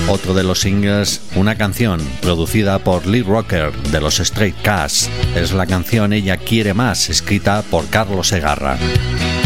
Otro de los singles, una canción producida por Lee Rocker de los Stray Cats, es la canción Ella quiere más, escrita por Carlos Segarra.